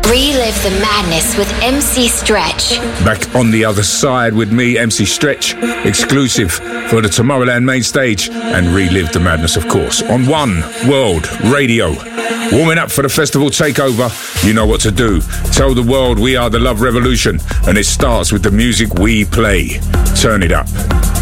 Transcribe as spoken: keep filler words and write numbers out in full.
Relive the madness with M C Stretch. Back on the other side with me, M C Stretch, exclusive for the Tomorrowland main stage, and Relive the Madness, of course, on One World Radio. Warming up for the festival takeover, you know what to do. Tell the world we are the Love Revolution, and it starts with the music we play. Turn it up.